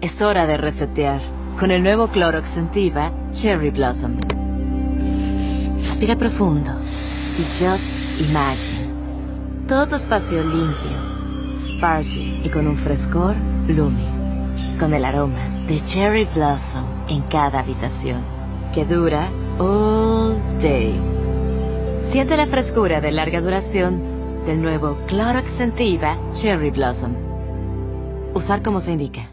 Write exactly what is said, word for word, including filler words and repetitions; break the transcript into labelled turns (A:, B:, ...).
A: Es hora de resetear con el nuevo Clorox Scentiva Cherry Blossom. Respira profundo y just imagine. Todo tu espacio limpio, sparkling y con un frescor Lumi. Con el aroma de Cherry Blossom en cada habitación, que dura all day. Siente la frescura de larga duración del nuevo Clorox Scentiva Cherry Blossom. Usar como se indica.